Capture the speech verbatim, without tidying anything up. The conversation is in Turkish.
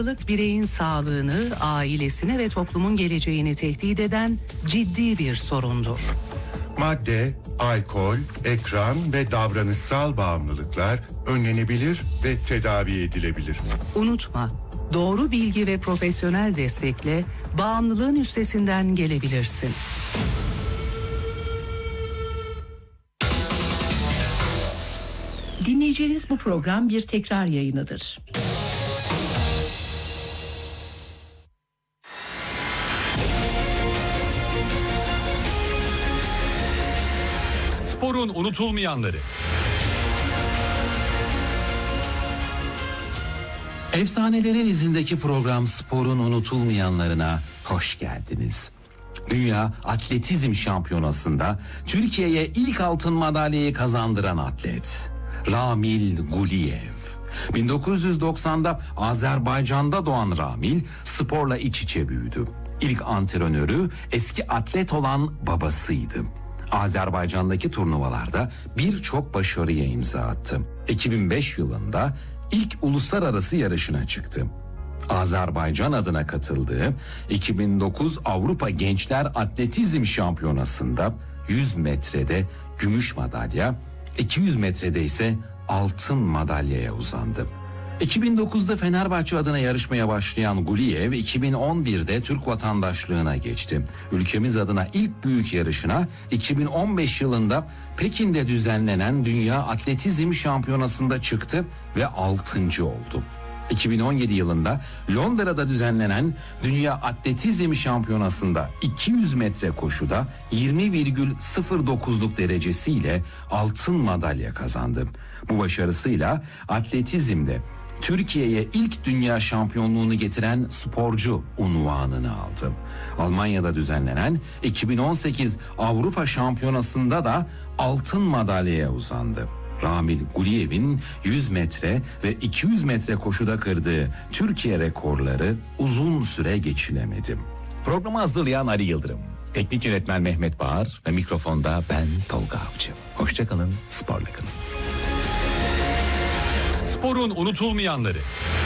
Bireyin sağlığını, ailesini ve toplumun geleceğini tehdit eden ciddi bir sorundur. Madde, alkol, ekran ve davranışsal bağımlılıklar önlenebilir ve tedavi edilebilir. Unutma, doğru bilgi ve profesyonel destekle bağımlılığın üstesinden gelebilirsin. Dinleyeceğiniz bu program bir tekrar yayınıdır. Sporun unutulmayanları. Efsanelerin izindeki program Sporun unutulmayanlarına hoş geldiniz. Dünya Atletizm Şampiyonası'nda Türkiye'ye ilk altın madalyayı kazandıran atlet Ramil Guliyev. bin dokuz yüz doksanda Azerbaycan'da doğan Ramil sporla iç içe büyüdü. İlk antrenörü eski atlet olan babasıydı. Azerbaycan'daki turnuvalarda birçok başarıya imza attı. iki bin beş yılında ilk uluslararası yarışına çıktı. Azerbaycan adına katıldığı iki bin dokuz Avrupa Gençler Atletizm Şampiyonası'nda yüz metrede gümüş madalya, iki yüz metrede ise altın madalyaya uzandı. iki bin dokuzda Fenerbahçe adına yarışmaya başlayan Guliyev iki bin on birde Türk vatandaşlığına geçti. Ülkemiz adına ilk büyük yarışına iki bin on beş yılında Pekin'de düzenlenen Dünya Atletizm Şampiyonası'nda çıktı ve altıncı oldu. iki bin on yedi yılında Londra'da düzenlenen Dünya Atletizm Şampiyonası'nda iki yüz metre koşuda yirmi virgül sıfır dokuzluk derecesiyle altın madalya kazandı. Bu başarısıyla atletizmde Türkiye'ye ilk dünya şampiyonluğunu getiren sporcu unvanını aldı. Almanya'da düzenlenen iki bin on sekiz Avrupa Şampiyonası'nda da altın madalyaya uzandı. Ramil Guliyev'in yüz metre ve iki yüz metre koşuda kırdığı Türkiye rekorları uzun süre geçilemedi. Programı hazırlayan Ali Yıldırım, teknik yönetmen Mehmet Bağır ve mikrofonda ben Tolga Avcı. Hoşçakalın, sporla kalın. Sporun unutulmayanları.